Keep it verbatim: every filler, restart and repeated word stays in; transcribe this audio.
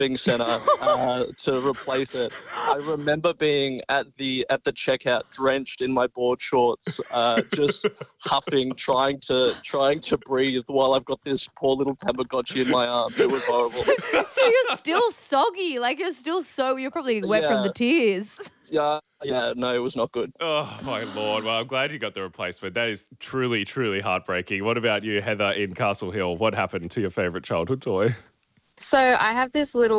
shopping centre uh, to replace it. I remember being at the at the checkout, drenched in my board shorts, uh, just huffing, trying to trying to breathe while I've got this poor little Tamagotchi in my arm. It was horrible. So you're still soggy, like you're still so, you're probably wet from the Yeah. tears. Yeah, yeah, no, it was not good. Oh, my Lord. Well, I'm glad you got the replacement. That is truly, truly heartbreaking. What about you, Heather, in Castle Hill? What happened to your favourite childhood toy? So I have this little